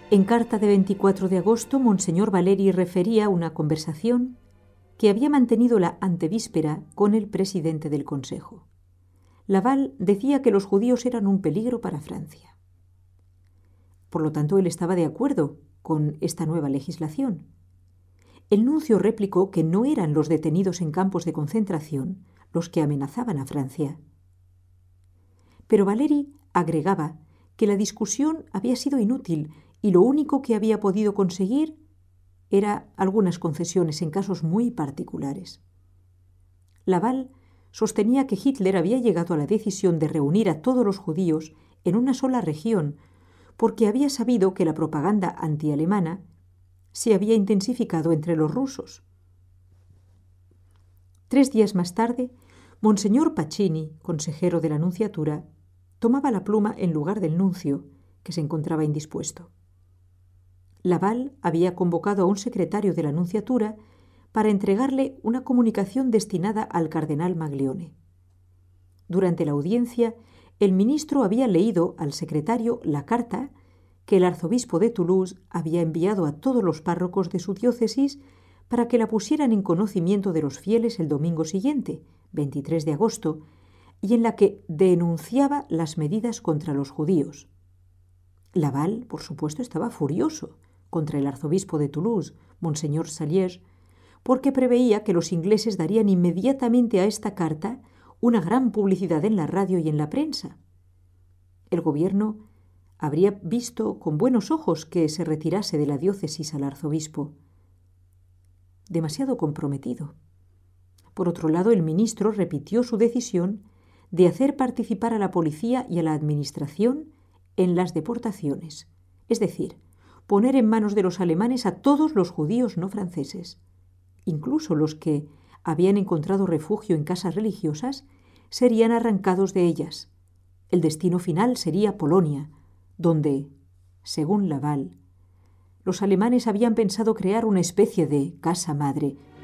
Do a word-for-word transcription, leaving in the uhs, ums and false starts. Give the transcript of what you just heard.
En carta de veinticuatro de agosto, Monseñor Valeri refería una conversación que había mantenido la antevíspera con el presidente del Consejo. Laval decía que los judíos eran un peligro para Francia. Por lo tanto, él estaba de acuerdo con esta nueva legislación. El nuncio replicó que no eran los detenidos en campos de concentración los que amenazaban a Francia. Pero Valeri agregaba que la discusión había sido inútil y lo único que había podido conseguir era algunas concesiones en casos muy particulares. Laval sostenía que Hitler había llegado a la decisión de reunir a todos los judíos en una sola región porque había sabido que la propaganda antialemana se había intensificado entre los rusos. Tres días más tarde, Monseñor Pacini, consejero de la Nunciatura, tomaba la pluma en lugar del nuncio, que se encontraba indispuesto. Laval había convocado a un secretario de la Nunciatura para entregarle una comunicación destinada al cardenal Maglione. Durante la audiencia, el ministro había leído al secretario la carta que el arzobispo de Toulouse había enviado a todos los párrocos de su diócesis para que la pusieran en conocimiento de los fieles el domingo siguiente, veintitrés de agosto, y en la que denunciaba las medidas contra los judíos. Laval, por supuesto, estaba furioso contra el arzobispo de Toulouse, Monseñor Saliers, porque preveía que los ingleses darían inmediatamente a esta carta una gran publicidad en la radio y en la prensa. El gobierno habría visto con buenos ojos que se retirase de la diócesis al arzobispo. Demasiado comprometido. Por otro lado, el ministro repitió su decisión de hacer participar a la policía y a la administración en las deportaciones, es decir, poner en manos de los alemanes a todos los judíos no franceses. Incluso los que habían encontrado refugio en casas religiosas serían arrancados de ellas. El destino final sería Polonia, donde, según Laval, los alemanes habían pensado crear una especie de casa madre